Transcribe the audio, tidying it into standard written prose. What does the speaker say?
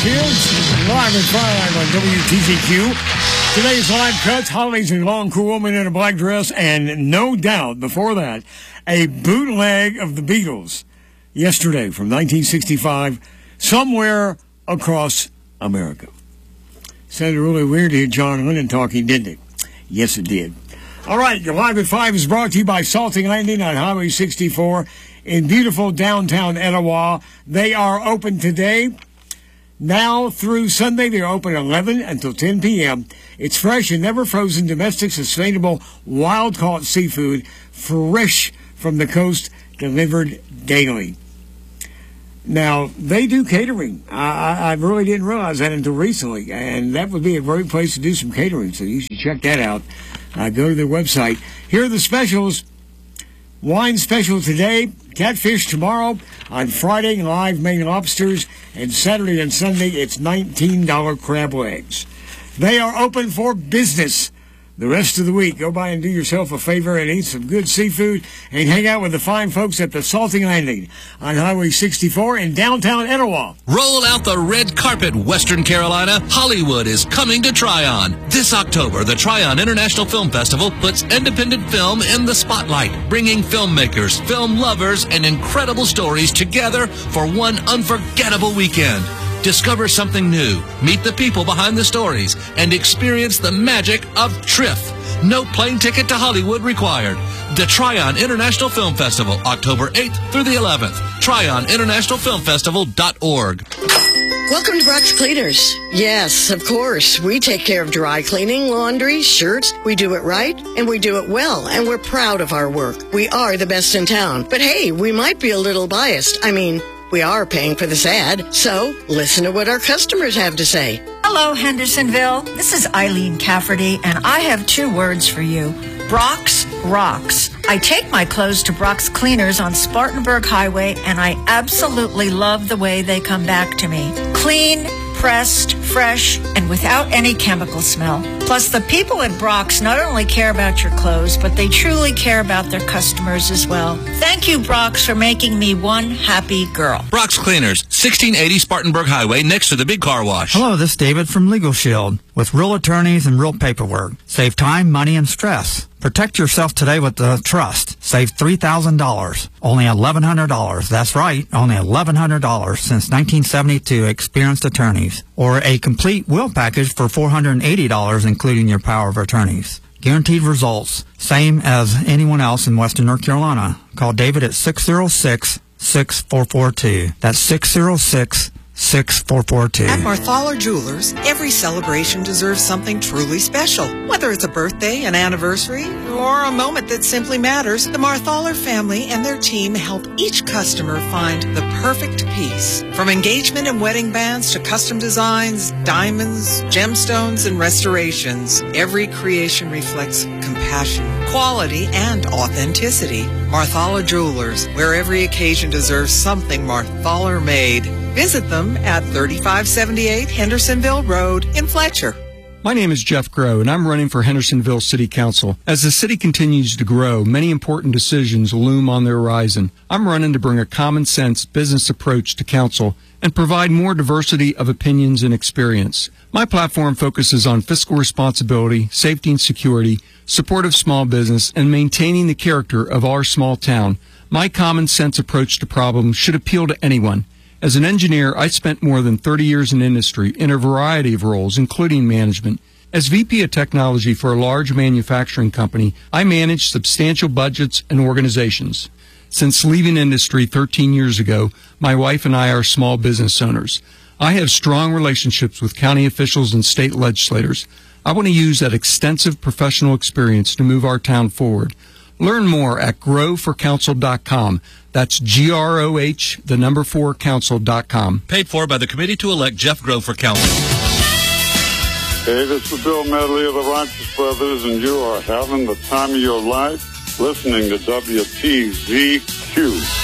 kids. Live and Friday on WTCQ. Today's live cuts, Holly's a long, cool woman in a black dress, and no doubt, before that, a bootleg of the Beatles yesterday from 1965, somewhere across America. Sounded really weird to hear John Lennon talking, didn't it? Yes, it did. All right, your Live at 5 is brought to you by Salting Landing on Highway 64 in beautiful downtown Etowah. They are open today. Now through Sunday, they're open 11 until 10 p.m. It's fresh and never frozen, domestic, sustainable, wild-caught seafood, fresh from the coast, delivered daily. Now, they do catering. I really didn't realize that until recently, and that would be a great place to do some catering, so you should check that out. Go to their website. Here are the specials. Wine special today, catfish tomorrow, on Friday, live Maine lobsters, and Saturday and Sunday, it's $19 crab legs. They are open for business the rest of the week. Go by and do yourself a favor and eat some good seafood and hang out with the fine folks at the Salting Landing on Highway 64 in downtown Etowah. Roll out the red carpet, Western Carolina. Hollywood is coming to Tryon. This October, the Tryon International Film Festival puts independent film in the spotlight, bringing filmmakers, film lovers, and incredible stories together for one unforgettable weekend. Discover something new, meet the people behind the stories, and experience the magic of TRIFF. No plane ticket to Hollywood required. The Tryon International Film Festival, October 8th through the 11th. TryonInternationalFilmFestival.org. Welcome to Brock's Cleaners. Yes, of course. We take care of dry cleaning, laundry, shirts. We do it right, and we do it well, and we're proud of our work. We are the best in town. But hey, we might be a little biased. We are paying for this ad, so listen to what our customers have to say. Hello, Hendersonville. This is Eileen Cafferty, and I have 2 words for you. Brock's rocks. I take my clothes to Brock's Cleaners on Spartanburg Highway, and I absolutely love the way they come back to me. Clean, pressed, fresh, and without any chemical smell. Plus, the people at Brock's not only care about your clothes, but they truly care about their customers as well. Thank you, Brock's, for making me one happy girl. Brock's Cleaners, 1680 Spartanburg Highway, next to the big car wash. Hello, this is David from Legal Shield. With real attorneys and real paperwork. Save time, money, and stress. Protect yourself today with the trust. Save $3,000. Only $1,100. That's right, only $1,100 since 1972 experienced attorneys. Or a complete will package for $480, including your power of attorneys. Guaranteed results. Same as anyone else in Western North Carolina. Call David at 606-6442. That's 606-6442. At Marthaler Jewelers, every celebration deserves something truly special. Whether it's a birthday, an anniversary, or a moment that simply matters, the Marthaler family and their team help each customer find the perfect piece. From engagement and wedding bands to custom designs, diamonds, gemstones, and restorations, every creation reflects compassion, quality, and authenticity. Marthaler Jewelers, where every occasion deserves something Marthaler made. Visit them at 3578 Hendersonville Road in Fletcher. My name is Jeff Groh, and I'm running for Hendersonville City Council. As the city continues to grow, many important decisions loom on the horizon. I'm running to bring a common-sense business approach to council and provide more diversity of opinions and experience. My platform focuses on fiscal responsibility, safety and security, support of small business, and maintaining the character of our small town. My common-sense approach to problems should appeal to anyone. As an engineer, I spent more than 30 years in industry in a variety of roles, including management. As VP of Technology for a large manufacturing company, I manage substantial budgets and organizations. Since leaving industry 13 years ago, my wife and I are small business owners. I have strong relationships with county officials and state legislators. I want to use that extensive professional experience to move our town forward. Learn more at growforcouncil.com. That's GROH, the number 4 council.com. Paid for by the committee to elect Jeff Groh for council. Hey, this is Bill Medley of the Righteous Brothers, and you are having the time of your life listening to WTZQ.